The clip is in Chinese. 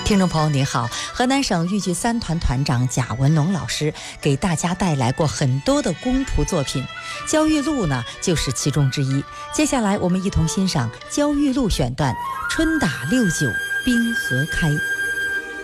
听众朋友您好，河南省豫剧三团团长贾文龙老师给大家带来过很多的宫图作品，《焦裕禄》呢就是其中之一。接下来我们一同欣赏《焦裕禄》选段《春打六九冰河开》。